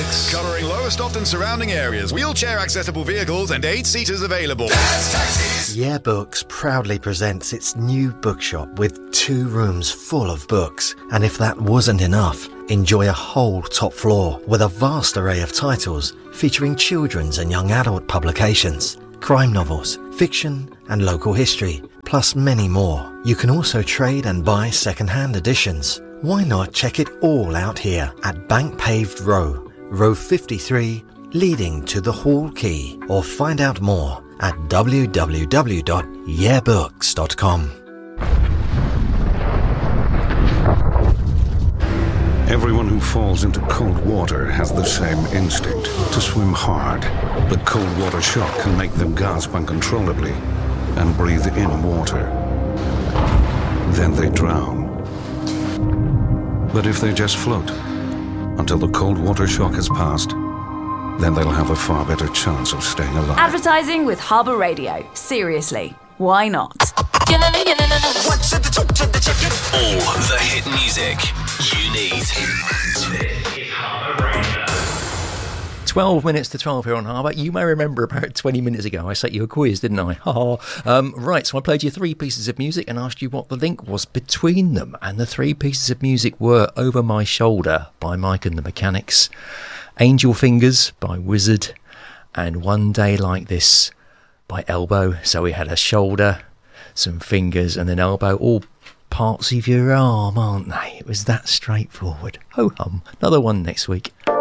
Books. Covering Lowestoft and surrounding areas. Wheelchair accessible vehicles and 8-seaters available. Yeah Books proudly presents its new bookshop with 2 rooms full of books. And if that wasn't enough, enjoy a whole top floor with a vast array of titles featuring children's and young adult publications, crime novels, fiction and local history, plus many more. You can also trade and buy second-hand editions. Why not check it all out here at Bank Paved Row, row 53, leading to the Hall Quay, or find out more at www.yeahbooks.com. Everyone who falls into cold water has the same instinct, to swim hard. But cold water shock can make them gasp uncontrollably and breathe in water. Then they drown. But if they just float until the cold water shock has passed, then they'll have a far better chance of staying alive. Advertising with Harbour Radio. Seriously, why not? All the hit music you need. This is Harbour Radio. 12 minutes to 12 here on Harbour. You may remember about 20 minutes ago I set you a quiz, didn't I? Right, so I played you 3 pieces of music and asked you what the link was between them. And the 3 pieces of music were Over My Shoulder by Mike and the Mechanics, Angel Fingers by Wizard, and One Day Like This by Elbow. So we had a shoulder, some fingers and an elbow, all parts of your arm, aren't they? It was that straightforward. Ho hum. Another one next week.